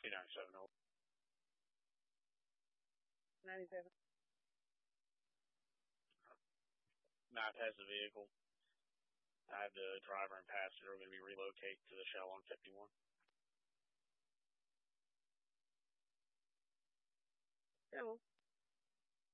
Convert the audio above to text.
297. 97. Matt has the vehicle. I have the driver and passenger going to be relocated to the shell on 51. Yeah, well,